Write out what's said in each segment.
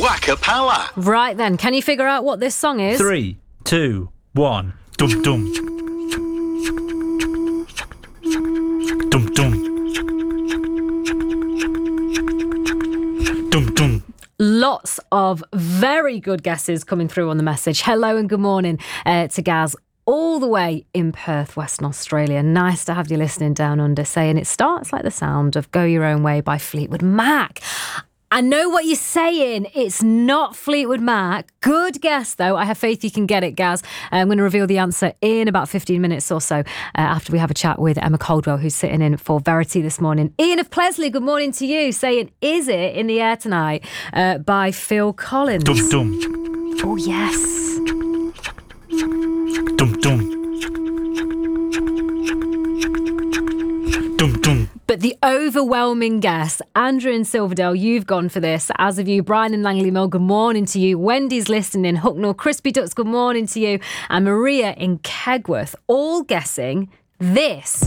Wakapala. Right then, can you figure out what this song is? 3, 2, 1. Dum dum. Dum dum. Dum dum. Lots of very good guesses coming through on the message. Hello and good morning to Gaz, all the way in Perth, Western Australia. Nice to have you listening down under, saying it starts like the sound of Go Your Own Way by Fleetwood Mac. I know what you're saying. It's not Fleetwood Mac. Good guess, though. I have faith you can get it, Gaz. I'm going to reveal the answer in about 15 minutes or so after we have a chat with Emma Caldwell, who's sitting in for Verity this morning. Ian of Plesley, good morning to you, saying, Is It in the Air Tonight by Phil Collins. Dum dum. Oh, yes. Dum dum. Dum dum. But the overwhelming guess, Andrew in Silverdale, you've gone for this. As have you, Brian in Langley Mill, good morning to you. Wendy's listening, Hucknall, Crispy Ducks, good morning to you. And Maria in Kegworth, all guessing this.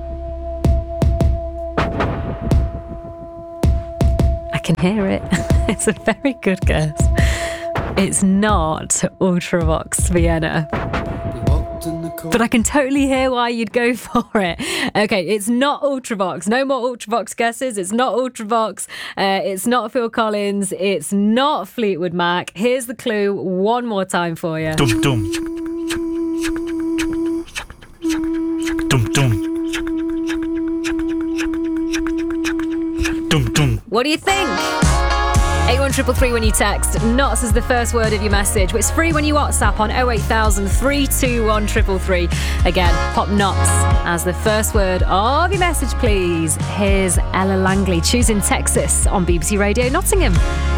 I can hear it. It's a very good guess. It's not Ultravox Vienna. But I can totally hear why you'd go for it. Okay, it's not Ultravox. No more Ultravox guesses. It's not Ultravox. It's not Phil Collins. It's not Fleetwood Mac. Here's the clue one more time for you. Dum dum. Dum dum. Dum dum. What do you think? 81333 when you text. Knots is the first word of your message. It's free when you WhatsApp on 08000 321 333. Again, pop Knots as the first word of your message, please. Here's Ella Langley, Choosing Texas on BBC Radio Nottingham.